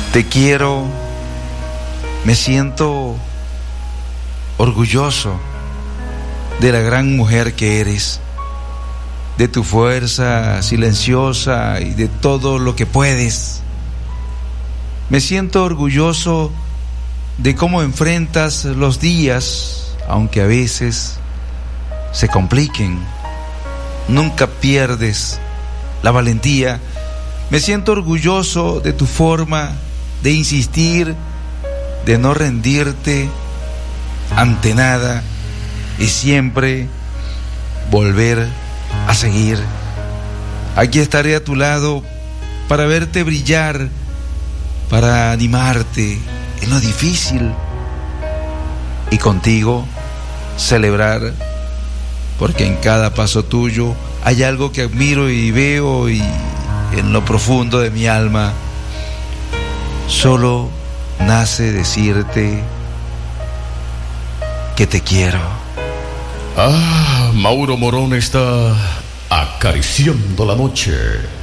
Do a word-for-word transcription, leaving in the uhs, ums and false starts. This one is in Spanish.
Te quiero, me siento orgulloso de la gran mujer que eres, de tu fuerza silenciosa y de todo lo que puedes. Me siento orgulloso de cómo enfrentas los días, aunque a veces se compliquen. Nunca pierdes la valentía. Me siento orgulloso de tu forma de insistir, de no rendirte ante nada y siempre volver a seguir. Aquí estaré a tu lado para verte brillar, para animarte en lo difícil y contigo celebrar, porque en cada paso tuyo hay algo que admiro y veo, y en lo profundo de mi alma solo nace decirte que te quiero. Ah, Mauro Morón está acariciando la noche.